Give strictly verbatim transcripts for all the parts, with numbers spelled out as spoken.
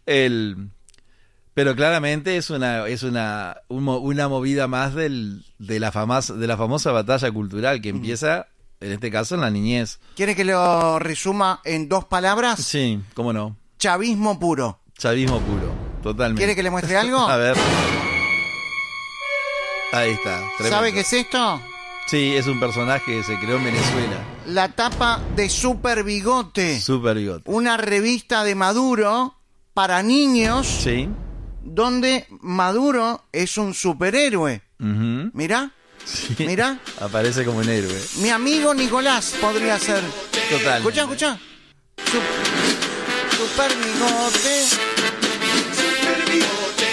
El, pero claramente es una es una un, una movida más del, de la famosa de la famosa batalla cultural que empieza en este caso en la niñez. ¿Quiere que lo resuma en dos palabras? Sí, cómo no. Chavismo puro. Chavismo puro, totalmente. ¿Quiere que le muestre algo? A ver. Ahí está. Tremendo. ¿Sabe qué es esto? Sí, es un personaje que se creó en Venezuela. La tapa de Super Bigote. Super Bigote. Una revista de Maduro para niños. Sí. Donde Maduro es un superhéroe. Uh-huh. Mirá. Sí. Mirá. Aparece como un héroe. Mi amigo Nicolás podría ser. Total. Escucha, escucha. Su- Super Bigote. Super Bigote.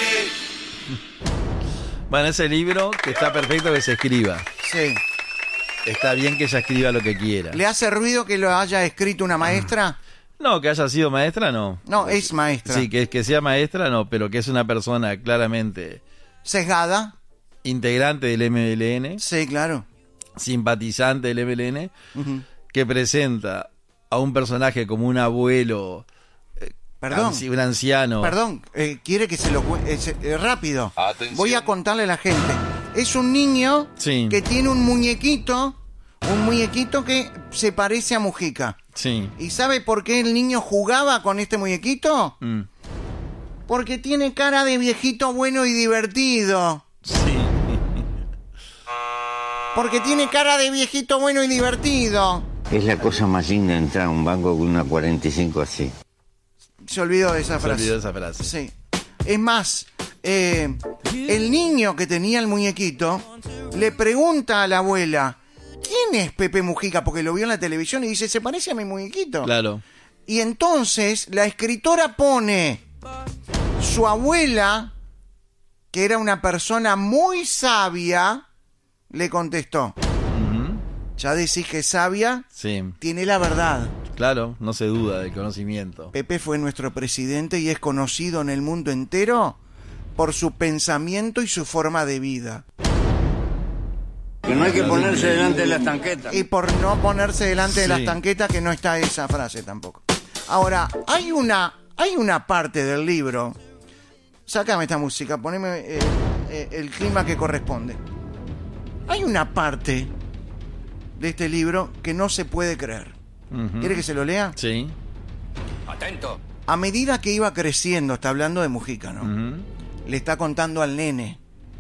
Bueno, ese libro que está perfecto que se escriba. Sí. Está bien que ella escriba lo que quiera. ¿Le hace ruido que lo haya escrito una maestra? No, que haya sido maestra, no. No, es maestra. Sí, que, que sea maestra, no, pero que es una persona claramente ¿Sesgada? integrante del M L N, Sí, claro. simpatizante del M L N, Uh-huh. que presenta a un personaje como un abuelo, Perdón. anci- un anciano. Perdón, eh, quiere que se lo cu- eh, se- eh, rápido. Atención. Voy a contarle a la gente. Es un niño Sí. que tiene un muñequito, un muñequito que se parece a Mujica. Sí. ¿Y sabe por qué el niño jugaba con este muñequito? Mm. Porque tiene cara de viejito bueno y divertido. Sí. Porque tiene cara de viejito bueno y divertido. Es la cosa más linda entrar a un banco con una cuarenta y cinco así. Se olvidó de esa Se frase. olvidó esa frase. Sí. Es más, eh, el niño que tenía el muñequito le pregunta a la abuela, ¿quién es Pepe Mujica? Porque lo vio en la televisión y dice, se parece a mi muñequito. Claro. Y entonces la escritora pone su abuela, que era una persona muy sabia, le contestó. Ujú. Ya decís que sabia, Sí. tiene la verdad. Claro, no se duda del conocimiento. Pepe fue nuestro presidente y es conocido en el mundo entero por su pensamiento y su forma de vida. Que no hay que ponerse delante de las tanquetas. Y por no ponerse delante de Sí. las tanquetas, que no está esa frase tampoco. Ahora, hay una, hay una parte del libro. Sácame esta música, poneme eh, eh, el clima que corresponde. Hay una parte de este libro que no se puede creer. Ujú. ¿Quiere que se lo lea? Sí. Atento. A medida que iba creciendo, está hablando de Mujica, ¿no? Ujú. Le está contando al nene.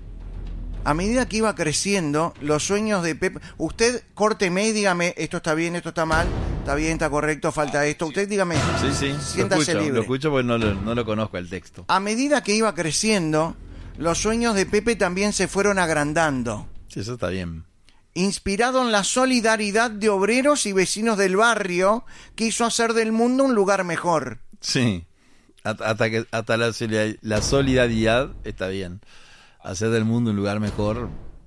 A medida que iba creciendo, los sueños de Pepe... Usted córteme y dígame, esto está bien, esto está mal, está bien, está correcto, falta esto. Usted dígame, Sí, sí. Lo siéntase escucho, libre. lo escucho porque no lo, no lo conozco el texto. A medida que iba creciendo, los sueños de Pepe también se fueron agrandando. Sí, eso está bien. Inspirado en la solidaridad de obreros y vecinos del barrio, quiso hacer del mundo un lugar mejor. Sí. Hasta, hasta que hasta la, solidar- la solidaridad está bien. Hacer del mundo un lugar mejor,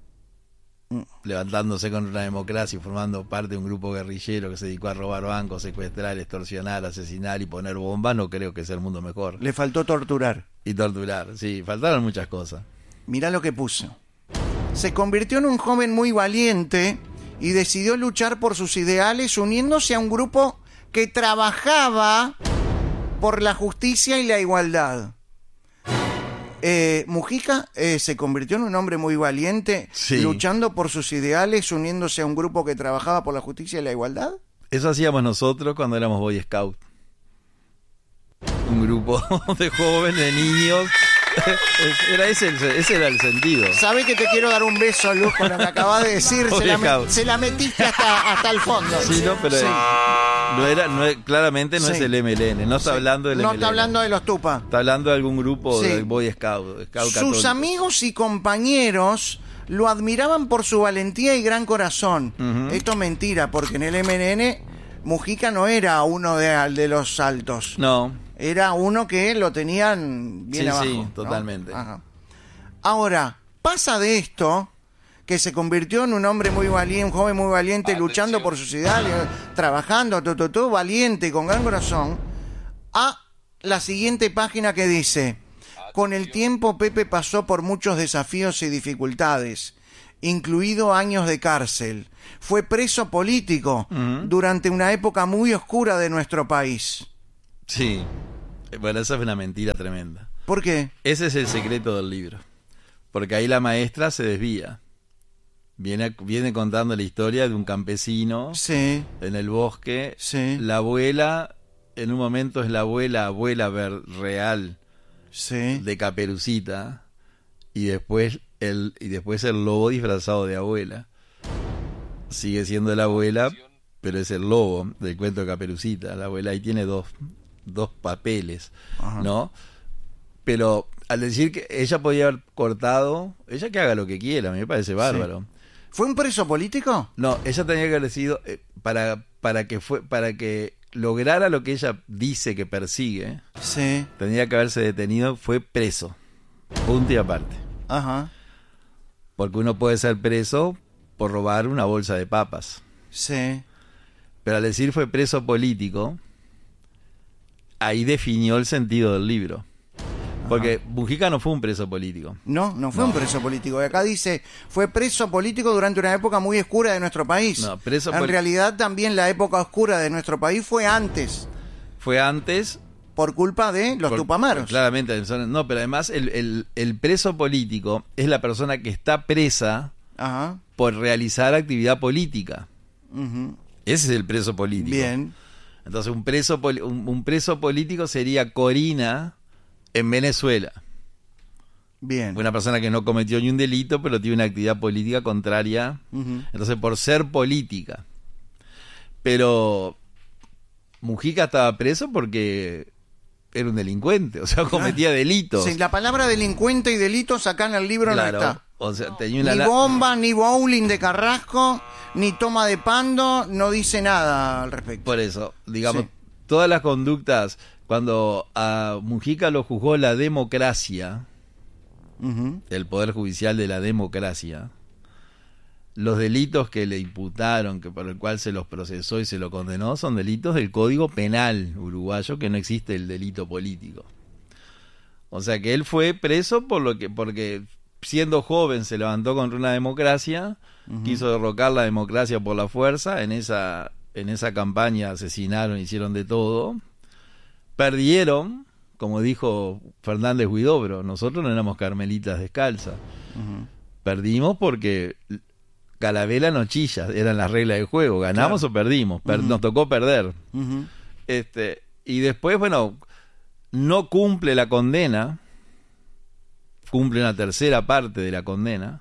levantándose contra la democracia y formando parte de un grupo guerrillero que se dedicó a robar bancos, secuestrar, extorsionar, asesinar y poner bombas, no creo que sea el mundo mejor. Le faltó torturar. Y torturar, sí, faltaron muchas cosas. Mirá lo que puso. Se convirtió en un joven muy valiente y decidió luchar por sus ideales uniéndose a un grupo que trabajaba por la justicia y la igualdad. Eh, Mujica eh, se convirtió en un hombre muy valiente, Sí. luchando por sus ideales, uniéndose a un grupo que trabajaba por la justicia y la igualdad. Eso hacíamos nosotros cuando éramos Boy Scout. Un grupo de jóvenes, de niños. Era ese, el- ese era el sentido. Sabe que te quiero dar un beso, Luz, con lo que acabas de decir. Se la, me- se la metiste hasta, hasta el fondo. Sí, no, pero Sí. no era, no, es- claramente no Sí. es el M L N, no está Sí. hablando del No M L N. está hablando de los Tupa. Está hablando de algún grupo Sí. de Boy Scout, Scout Sus católico. amigos y compañeros lo admiraban por su valentía y gran corazón. Ujú. Esto es mentira, porque en el M N N Mujica no era uno de, de los altos. No, Era uno que lo tenían bien Sí, abajo. sí, ¿no? totalmente. Ajá. Ahora, pasa de esto, que se convirtió en un hombre muy valiente, un joven muy valiente, Atención. luchando por sus ideales, trabajando, todo, todo, todo valiente y con gran corazón, a la siguiente página que dice: con el tiempo Pepe pasó por muchos desafíos y dificultades, incluido años de cárcel. Fue preso político Ujú. durante una época muy oscura de nuestro país. sí. Bueno, esa es una mentira tremenda. ¿Por qué? Ese es el secreto del libro. Porque ahí la maestra se desvía. Viene, viene contando la historia de un campesino Sí, en el bosque. sí, La abuela, en un momento es la abuela, abuela ver- real sí. de Caperucita. Y después el, y después el lobo disfrazado de abuela. Sigue siendo la abuela, pero es el lobo del cuento de Caperucita. La abuela ahí tiene dos, dos papeles, Ajá. ¿no? Pero al decir que ella podía haber cortado, ella que haga lo que quiera, a mí me parece bárbaro. ¿Fue un preso político? No, ella tenía que haber sido eh, para para que fue para que lograra lo que ella dice que persigue, Sí, tendría que haberse detenido, fue preso. Punto y aparte. ajá, Porque uno puede ser preso por robar una bolsa de papas. sí. Pero al decir fue preso político, ahí definió el sentido del libro. Porque Mujica no fue un preso político. No, no fue No. un preso político. Y acá dice, fue preso político durante una época muy oscura de nuestro país. No, preso en poli- realidad también la época oscura de nuestro país fue antes, Fue antes... por culpa de los por- tupamaros. Claramente. son- No, pero además el, el, el preso político es la persona que está presa Ajá, por realizar actividad política. ujú. Ese es el preso político. Bien, Entonces un preso, poli- un, un preso político sería Corina en Venezuela. bien. Una persona que no cometió ni un delito, pero tiene una actividad política contraria. Ujú. Entonces, por ser política. Pero Mujica estaba preso porque era un delincuente, o sea, cometía delitos. Sí, la palabra delincuente y delitos acá en el libro Claro, no está. o sea, tenía una Ni la- bomba, ni bowling de Carrasco, ni toma de pando, no dice nada al respecto. Por eso, digamos, Sí. todas las conductas, cuando a Mujica lo juzgó la democracia, Ujú. el Poder Judicial de la democracia, los delitos que le imputaron, que por el cual se los procesó y se lo condenó, son delitos del Código Penal uruguayo, que no existe el delito político. O sea que él fue preso por lo que, porque siendo joven se levantó contra una democracia, quiso derrocar la democracia por la fuerza, en esa, en esa campaña asesinaron, hicieron de todo, perdieron, como dijo Fernández Huidobro, nosotros no éramos carmelitas descalzas, perdimos porque Calavera no chilla, eran las reglas del juego, ganamos Claro. o perdimos, Per- Ujú. nos tocó perder. Ujú. Este, y después, bueno, no cumple la condena, cumple una tercera parte de la condena,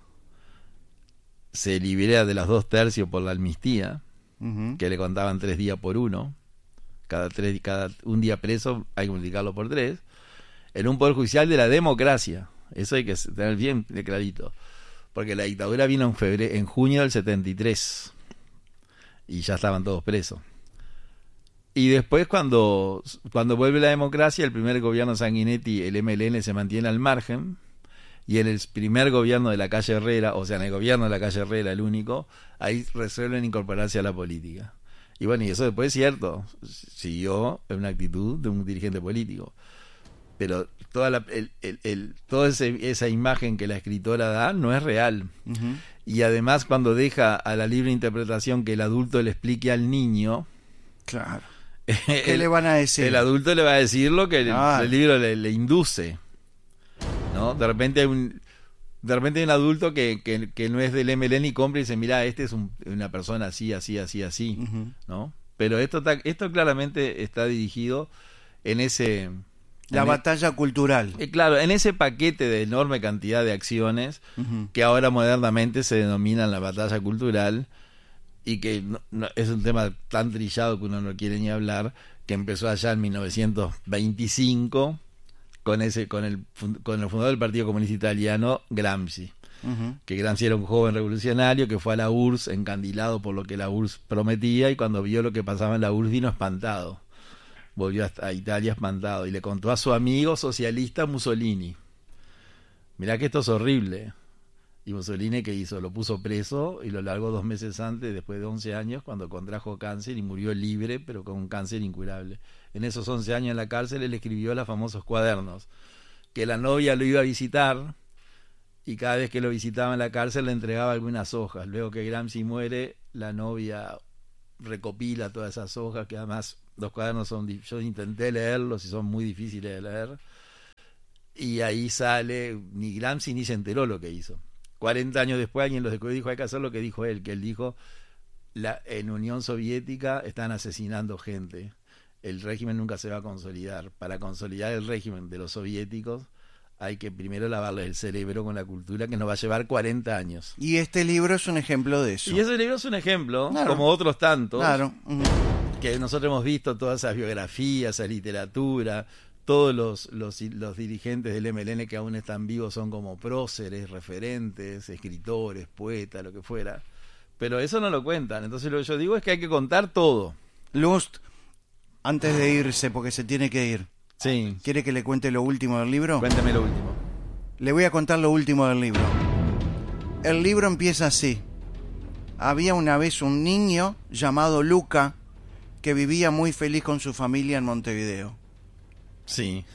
se libera de las dos tercios por la amnistía, Ujú. que le contaban tres días por uno, cada tres, cada un día preso hay que multiplicarlo por tres, en un poder judicial de la democracia, eso hay que tener bien clarito, porque la dictadura vino en febrero, en junio del setenta y tres, y ya estaban todos presos. Y después cuando, cuando vuelve la democracia, el primer gobierno Sanguinetti, el M L N se mantiene al margen, y en el primer gobierno de la calle Herrera, o sea, en el gobierno de la calle Herrera, el único, ahí resuelven incorporarse a la política. Y bueno, y eso después es cierto, siguió en una actitud de un dirigente político. Pero toda la, el, el, el, toda ese, esa imagen que la escritora da no es real. Ujú. Y además cuando deja a la libre interpretación que el adulto le explique al niño, Claro. ¿qué ¿Qué le van a decir? El adulto le va a decir lo que el, Ah. el libro le, le induce, ¿no? De repente hay un de repente hay un adulto que, que, que no es del M L N y compra y dice, mira, este es un, una persona así, así, así, así, Ujú. ¿no? Pero esto está, esto claramente está dirigido en ese La en batalla cultural. e- eh, claro, en ese paquete de enorme cantidad de acciones Ujú. que ahora modernamente se denominan la batalla cultural y que no- no- es un tema tan trillado que uno no quiere ni hablar, que empezó allá en mil novecientos veinticinco con ese con el fun- con el fundador del Partido Comunista Italiano, Gramsci, Ujú. que Gramsci era un joven revolucionario que fue a la U R S S encandilado por lo que la U R S S prometía, y cuando vio lo que pasaba en la U R S S vino espantado, volvió hasta a Italia espantado y le contó a su amigo socialista Mussolini, mirá que esto es horrible. Y Mussolini, ¿qué hizo? Lo puso preso y lo largó dos meses antes, después de once años, cuando contrajo cáncer y murió libre, pero con un cáncer incurable. En esos once años en la cárcel él escribió los famosos cuadernos, que la novia lo iba a visitar y cada vez que lo visitaba en la cárcel le entregaba algunas hojas. Luego que Gramsci muere, la novia recopila todas esas hojas, que además Los cuadernos son, yo intenté leerlos y son muy difíciles de leer. Y ahí sale, ni Gramsci ni se enteró lo que hizo. cuarenta años después alguien los descubrió y dijo, hay que hacer lo que dijo él, que él dijo, la, en Unión Soviética están asesinando gente. El régimen nunca se va a consolidar. Para consolidar el régimen de los soviéticos hay que primero lavarles el cerebro con la cultura, que nos va a llevar cuarenta años. Y este libro es un ejemplo de eso. Y ese libro es un ejemplo, claro, como otros tantos, claro. Uh-huh. que nosotros hemos visto todas esas biografías, esa literatura, todos los, los, los dirigentes del M L N que aún están vivos son como próceres, referentes, escritores, poetas, lo que fuera. Pero eso no lo cuentan. Entonces lo que yo digo es que hay que contar todo. Lust, antes de irse, porque se tiene que ir. Sí. ¿Quiere que le cuente lo último del libro? Cuéntame lo último. Le voy a contar lo último del libro. El libro empieza así. Había una vez un niño llamado Luca que vivía muy feliz con su familia en Montevideo. Sí.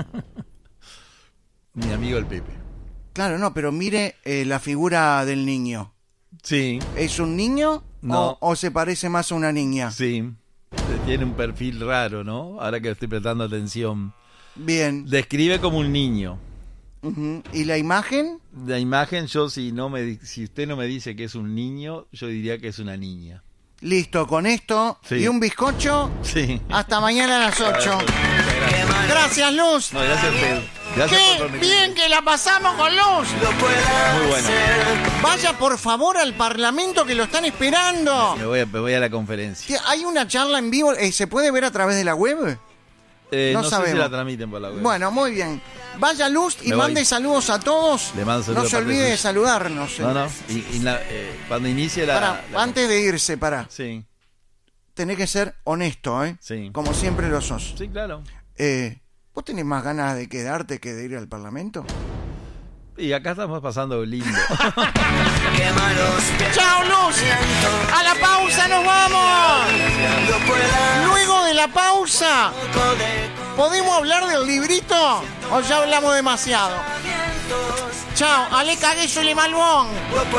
Mi amigo el Pepe. Claro, no, pero mire eh, la figura del niño. Sí. ¿Es un niño no. o, o se parece más a una niña? Sí. Tiene un perfil raro, ¿no? Ahora que estoy prestando atención. Bien. Describe como un niño. Uh-huh. ¿Y la imagen? La imagen, yo si no me si usted no me dice que es un niño, yo diría que es una niña. Listo, con esto sí. y un bizcocho. Sí. Hasta mañana a las ocho. Gracias, gracias Luz. No, gracias a usted. Gracias ¡Qué por bien que la pasamos con Luz! Muy bueno. Vaya por favor al Parlamento que lo están esperando. Me voy a, me voy a la conferencia. ¿Hay una charla en vivo? Eh, ¿Se puede ver a través de la web? Eh, no no sabemos. sé si la transmiten por la web. Bueno, muy bien. Vaya Luz y Me mande voy. saludos a todos. Le mando saludos no se de parte olvide de suya. saludarnos. No, no. Y, y la, eh, cuando inicie la, Pará, la... antes de irse, pará. Sí. Tenés que ser honesto, ¿eh? Sí. Como siempre lo sos. Sí, claro. Eh, ¿Vos tenés más ganas de quedarte que de ir al Parlamento? Y acá estamos pasando lindo. ¡Chao, Luz! ¡A la pausa nos vamos! Luego de la pausa, ¿podemos hablar del librito o ya hablamos demasiado? Chao, Ale Caguello y Le Malbón.